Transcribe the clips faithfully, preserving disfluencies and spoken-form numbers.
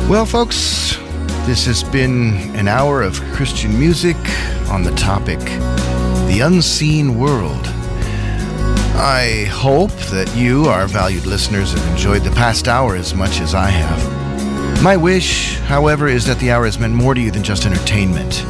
Well, folks, this has been an hour of Christian music on the topic, the unseen world. I hope that you, our valued listeners, have enjoyed the past hour as much as I have. My wish, however, is that the hour has meant more to you than just entertainment.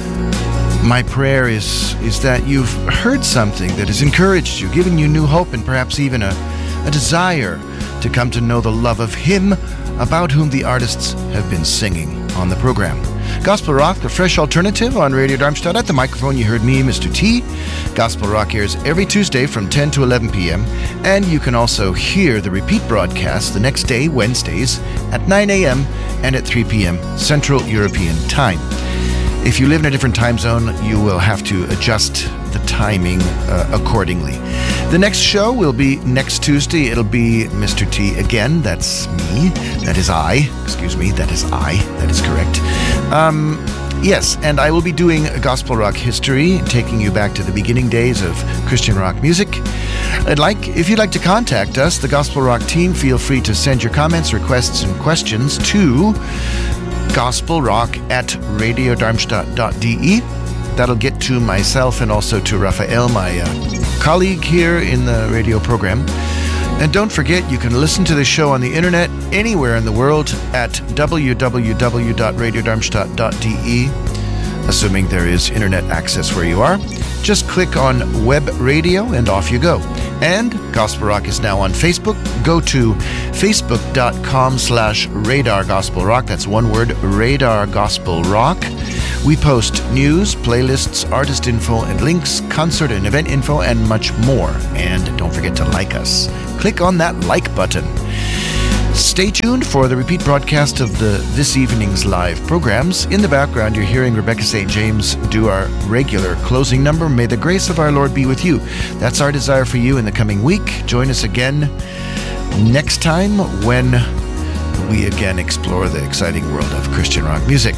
My prayer is, is that you've heard something that has encouraged you, given you new hope, and perhaps even a, a desire to come to know the love of Him about whom the artists have been singing on the program. Gospel Rock, the fresh alternative on Radio Darmstadt. At the microphone, you heard me, Mister T. Gospel Rock airs every Tuesday from ten to eleven p.m. And you can also hear the repeat broadcast the next day, Wednesdays, at nine a.m. and at three p.m. Central European Time. If you live in a different time zone, you will have to adjust the timing uh, accordingly. The next show will be next Tuesday. It'll be Mister T again. That's me. That is I. Excuse me. That is I. That is correct. Um, yes, and I will be doing Gospel Rock history, taking you back to the beginning days of Christian rock music. I'd like, if you'd like to contact us, the Gospel Rock team, feel free to send your comments, requests, and questions to gospelrock at radiodarmstadt dot d e. That'll get to myself and also to Raphael, my uh, colleague here in the radio program. And don't forget, you can listen to the show on the internet anywhere in the world at w w w dot radiodarmstadt dot d e, assuming there is internet access where you are. Just click on Web Radio and off you go. And Gospel Rock is now on Facebook. Go to facebook.com slash Radar Gospel Rock. That's one word, Radar Gospel Rock. We post news, playlists, artist info, and links, concert and event info, and much more. And don't forget to like us. Click on that like button. Stay tuned for the repeat broadcast of the this evening's live programs. In the background, you're hearing Rebecca Saint James do our regular closing number, May the Grace of Our Lord Be With You. That's our desire for you in the coming week. Join us again next time when we again explore the exciting world of Christian rock music.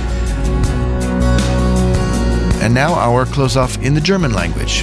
And now our close-off in the German language.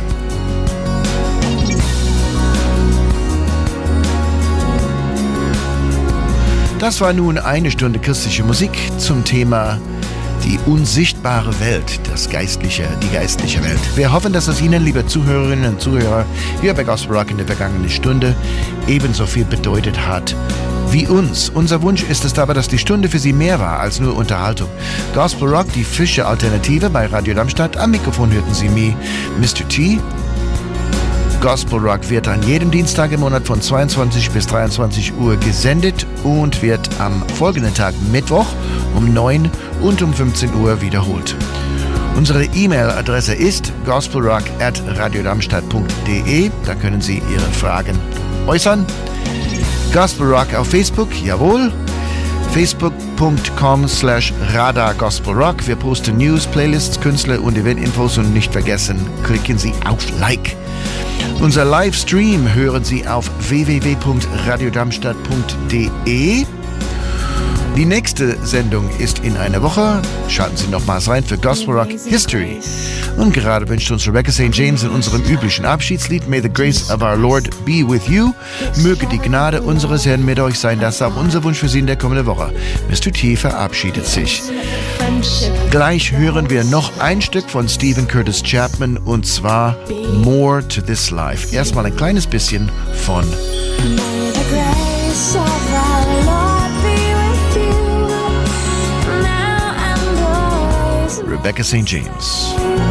Das war nun eine Stunde christliche Musik zum Thema die unsichtbare Welt, das geistliche, die geistliche Welt. Wir hoffen, dass es Ihnen, liebe Zuhörerinnen und Zuhörer, hier bei Gospel Rock in der vergangenen Stunde ebenso viel bedeutet hat wie uns. Unser Wunsch ist es dabei, dass die Stunde für Sie mehr war als nur Unterhaltung. Gospel Rock, die frische Alternative bei Radio Darmstadt. Am Mikrofon hörten Sie mich, Mister T. Gospel Rock wird an jedem Dienstag im Monat von zweiundzwanzig bis dreiundzwanzig Uhr gesendet und wird am folgenden Tag Mittwoch um neun und um fünfzehn Uhr wiederholt. Unsere E-Mail-Adresse ist gospelrock at radiodarmstadt punkt d e. Da können Sie Ihre Fragen äußern. Gospel Rock auf Facebook, jawohl. facebook.com slash Radar Gospel Rock. Wir posten News, Playlists, Künstler und Eventinfos und nicht vergessen, klicken Sie auf Like. Unser Livestream hören Sie auf w w w punkt radiodarmstadt punkt d e. Die nächste Sendung ist in einer Woche. Schalten Sie nochmals rein für Gospel Rock History. Und gerade wünscht uns Rebecca Saint James in unserem üblichen Abschiedslied May the Grace of Our Lord Be With You. Möge die Gnade unseres Herrn mit euch sein. Das ist auch unser Wunsch für Sie in der kommenden Woche. Mister T verabschiedet sich. Gleich hören wir noch ein Stück von Stephen Curtis Chapman und zwar More to This Life. Erstmal ein kleines bisschen von Rebecca Saint James.